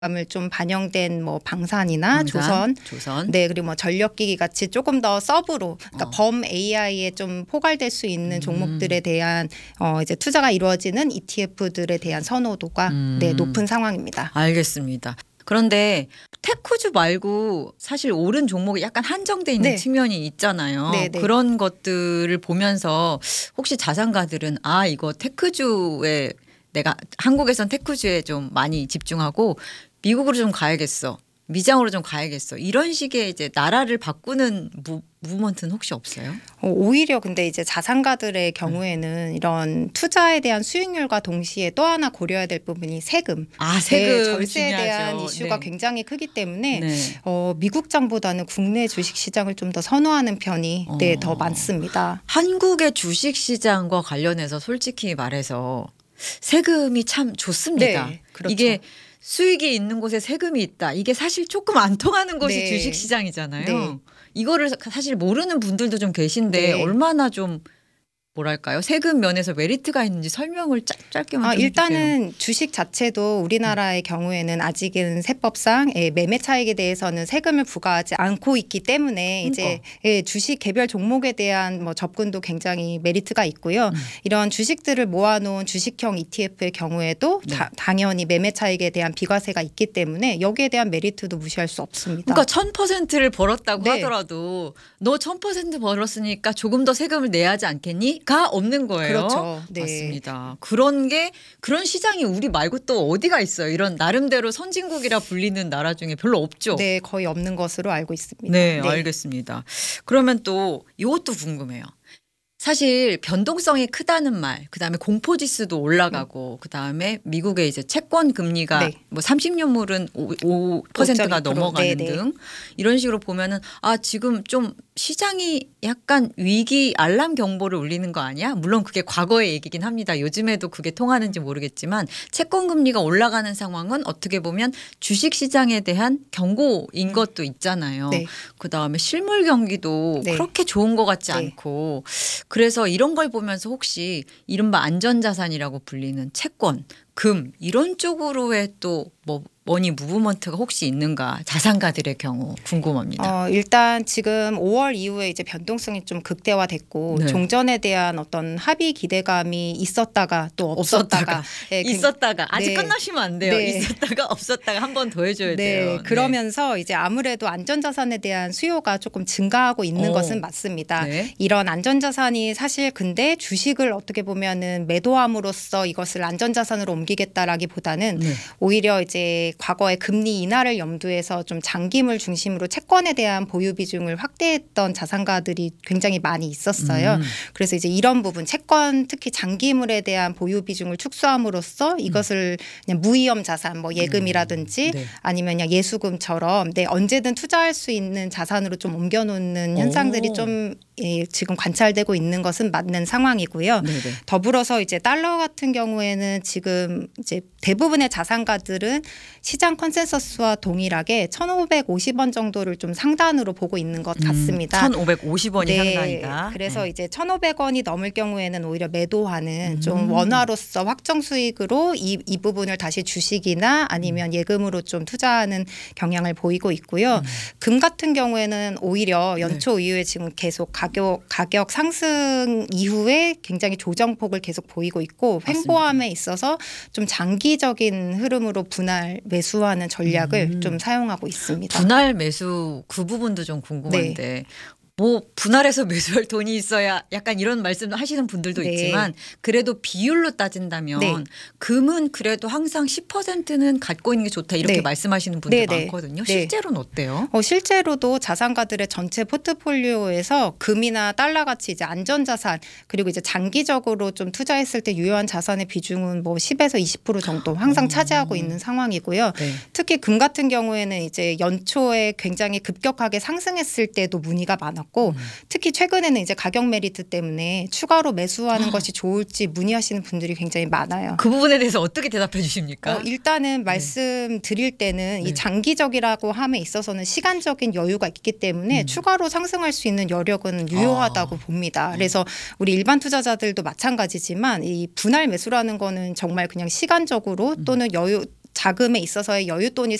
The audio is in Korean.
감을 좀 반영된 뭐 방산이나 조선, 네, 그리고 뭐 전력기기 같이 조금 더 서브로, 그러니까 범 AI에 좀 포괄될 수 있는 종목들에 대한 이제 투자가 이루어지는 ETF들에 대한 선호도가 네, 높은 상황입니다. 알겠습니다. 그런데 테크주 말고 사실 오른 종목이 약간 한정돼 있는 네. 측면이 있잖아요. 네. 그런 것들을 보면서 혹시 자산가들은 이거 테크주에 내가 한국에선 테크주에 좀 많이 집중하고 미국으로 좀 가야겠어. 미장으로 좀 가야겠어. 이런 식의 이제 나라를 바꾸는 무브먼트는 혹시 없어요? 오히려 근데 이제 자산가들의 경우에는 이런 투자에 대한 수익률과 동시에 또 하나 고려해야 될 부분이 세금. 세금 네, 절세에 중요하죠. 대한 이슈가 네. 굉장히 크기 때문에 네. 미국장보다는 국내 주식시장을 좀 더 선호하는 편이 네, 더 많습니다. 한국의 주식시장과 관련해서 솔직히 말해서 세금이 참 좋습니다. 네, 그렇죠. 이게 수익이 있는 곳에 세금이 있다. 이게 사실 조금 안 통하는 것이 네. 주식시장이잖아요. 네. 이거를 사실 모르는 분들도 좀 계신데 네. 얼마나 좀 뭐랄까요? 세금 면에서 메리트가 있는지 설명을 짧게만 좀 해주세요. 일단은 주식 자체도 우리나라의 경우에는 아직은 세법상 매매 차익에 대해서는 세금을 부과하지 않고 있기 때문에 이제 주식 개별 종목에 대한 뭐 접근도 굉장히 메리트가 있고요. 이런 주식들을 모아놓은 주식형 ETF의 경우에도 당연히 매매 차익에 대한 비과세가 있기 때문에 여기에 대한 메리트도 무시할 수 없습니다. 그러니까 1000%를 벌었다고 네. 하더라도 너 1000% 벌었으니까 조금 더 세금을 내야 하지 않겠니? 가 없는 거예요. 그렇죠. 네. 맞습니다. 그런 시장이 우리 말고 또 어디가 있어요? 이런 나름대로 선진국이라 불리는 나라 중에 별로 없죠. 네, 거의 없는 것으로 알고 있습니다. 네, 알겠습니다. 그러면 또 이것도 궁금해요. 사실 변동성이 크다는 말, 그다음에 공포지수도 올라가고, 그다음에 미국의 이제 채권 금리가 네. 뭐 30년물은 5%가 5.2%. 넘어가는 네네. 등 이런 식으로 보면은 지금 좀 시장이 약간 위기 알람 경보를 울리는 거 아니야? 물론 그게 과거의 얘기긴 합니다. 요즘에도 그게 통하는지 모르겠지만 채권 금리가 올라가는 상황은 어떻게 보면 주식 시장에 대한 경고인 것도 있잖아요. 네. 그다음에 실물 경기도 네. 그렇게 좋은 것 같지 네. 않고 그래서 이런 걸 보면서 혹시 이른바 안전자산이라고 불리는 채권, 금 이런 쪽으로의 또 뭐 머니 무브먼트가 혹시 있는가 자산가들의 경우 궁금합니다. 일단 지금 5월 이후에 이제 변동성이 좀 극대화됐고 네. 종전에 대한 어떤 합의 기대감이 있었다가 또 없었다가 네, 있었다가 아직 네. 끝나시면 안 돼요. 네. 있었다가 없었다가 한 번 더 해줘야 돼요. 네, 그러면서 이제 아무래도 안전자산에 대한 수요가 조금 증가하고 있는 것은 맞습니다. 네. 이런 안전자산이 사실 근데 주식을 어떻게 보면은 매도함으로써 이것을 안전자산으로 옮기겠다라기보다는 네. 오히려 이제 과거의 금리 인하를 염두해서 좀 장기물 중심으로 채권에 대한 보유 비중을 확대했던 자산가들이 굉장히 많이 있었어요. 그래서 이제 이런 부분 채권 특히 장기물에 대한 보유 비중을 축소함으로써 이것을 그냥 무위험 자산 뭐 예금이라든지 네. 아니면 그냥 예수금처럼 언제든 투자할 수 있는 자산으로 좀 옮겨놓는 현상들이 좀 지금 관찰되고 있는 것은 맞는 상황이고요. 네네. 더불어서 이제 달러 같은 경우에는 지금 이제 대부분의 자산가들은 시장 컨센서스와 동일하게 1,550원 정도를 좀 상단으로 보고 있는 것 같습니다. 1,550원이 상단이다. 그래서 이제 1,500원이 넘을 경우에는 오히려 매도하는 좀 원화로서 확정 수익으로 이 부분을 다시 주식이나 아니면 예금으로 좀 투자하는 경향을 보이고 있고요. 금 같은 경우에는 오히려 연초 이후에 지금 계속 가격 상승 이후에 굉장히 조정폭을 계속 보이고 있고 횡보함에 있어서 좀 장기적인 흐름으로 분할 매수하는 전략을 좀 사용하고 있습니다. 분할 매수 그 부분도 좀 궁금한데 뭐 분할해서 매수할 돈이 있어야 약간 이런 말씀 하시는 분들도 네. 있지만 그래도 비율로 따진다면 네. 금은 그래도 항상 10%는 갖고 있는 게 좋다 이렇게 네. 말씀하시는 분들 네. 많거든요. 네. 실제로는 어때요? 실제로도 자산가들의 전체 포트폴리오에서 금이나 달러 같이 이제 안전자산 그리고 이제 장기적으로 좀 투자했을 때 유효한 자산의 비중은 뭐 10에서 20% 정도 항상 차지하고 있는 상황이고요. 네. 특히 금 같은 경우에는 이제 연초에 굉장히 급격하게 상승했을 때도 문의가 많았고 특히 최근에는 이제 가격 메리트 때문에 추가로 매수하는 것이 좋을지 문의하시는 분들이 굉장히 많아요. 그 부분에 대해서 어떻게 대답해 주십니까? 일단은 말씀드릴 때는 이 장기적이라고 함에 있어서는 시간적인 여유가 있기 때문에 추가로 상승할 수 있는 여력은 유효하다고 봅니다. 그래서 우리 일반 투자자들도 마찬가지지만 이 분할 매수라는 거는 정말 그냥 시간적으로 또는 자금에 있어서의 여윳돈이